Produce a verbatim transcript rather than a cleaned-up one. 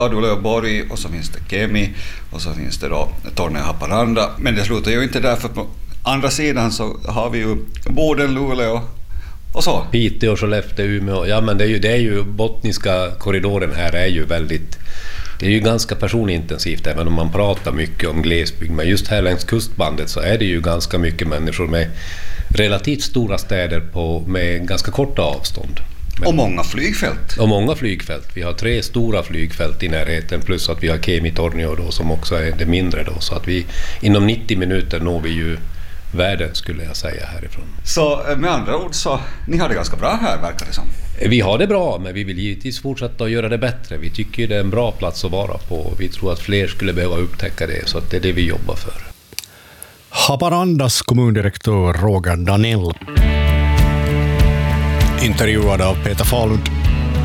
Uleåborg och så finns det Kemi och så finns det då Torneå Haparanda. Men det slutar ju inte där, för på andra sidan så har vi ju Boden, Luleå och så. Piteå, Skellefteå, Umeå. Ja, men det är ju, det är ju Bottniska korridoren här är ju väldigt, det är ju ganska personintensivt även om man pratar mycket om glesbygd. Men just här längs kustbandet så är det ju ganska mycket människor med relativt stora städer på, med ganska korta avstånd. Men, och många flygfält. Och många flygfält. Vi har tre stora flygfält i närheten plus att vi har Kemi Torneå då, som också är det mindre då. Så att vi inom nittio minuter når vi ju världen, skulle jag säga, härifrån. Så med andra ord så ni har det ganska bra här, verkar det som. Vi har det bra, men vi vill givetvis fortsätta att göra det bättre. Vi tycker det är en bra plats att vara på. Vi tror att fler skulle behöva upptäcka det, så att det är det vi jobbar för. Haparandas kommundirektör Roger Danell. Intervjuad av Peter Fahlund.